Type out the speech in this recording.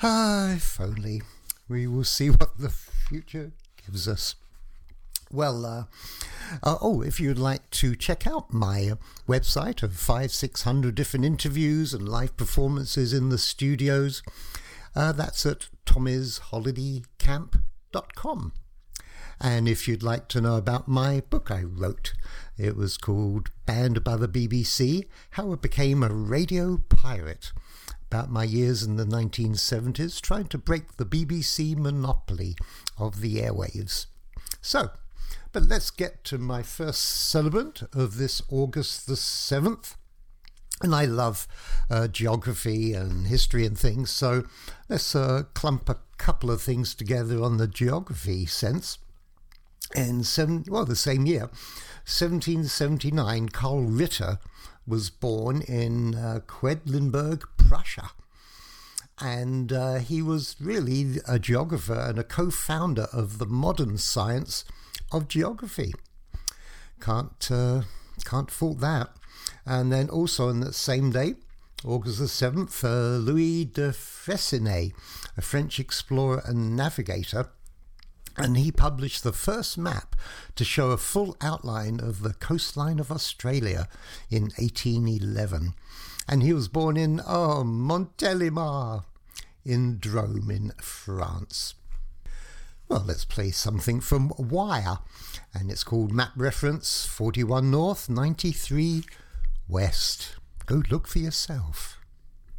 If only. We will see what the future gives us. Well, if you'd like to check out my website of 500-600 different interviews and live performances in the studios, that's at tommy'sholidaycamp.com. And if you'd like to know about my book I wrote, it was called Banned by the BBC, How I Became a Radio Pirate, about my years in the 1970s trying to break the BBC monopoly of the airwaves. But let's get to my first celebrant of this August the 7th. And I love geography and history and things, so let's clump a couple of things together on the geography sense. In the same year, 1779, Karl Ritter was born in Quedlinburg, Prussia. And he was really a geographer and a co-founder of the modern science of geography. Can't fault that. And then also on that same day, August the 7th, Louis de Freycinet, a French explorer and navigator, and he published the first map to show a full outline of the coastline of Australia in 1811. And he was born in Montélimar in Drôme in France. Well, let's play something from Wire, and it's called Map Reference 41 North, 93 West. Go look for yourself.